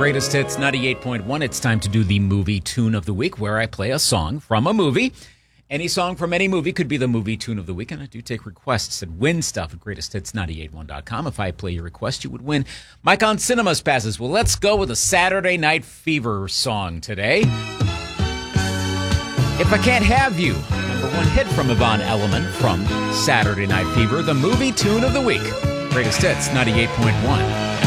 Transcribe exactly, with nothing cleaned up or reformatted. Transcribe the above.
Greatest Hits ninety-eight point one. It's time to do the movie tune of the week, where I play a song from a movie. Any song from any movie could be the movie tune of the week, and I do take requests at win stuff at greatest hits nine eight one dot com. If I play your request, you would win Mike on Cinemas passes. Well, let's go with a Saturday Night Fever song today. If I Can't Have You, number one hit from Yvonne Elliman from Saturday Night Fever, the movie tune of the week. Greatest Hits ninety-eight point one.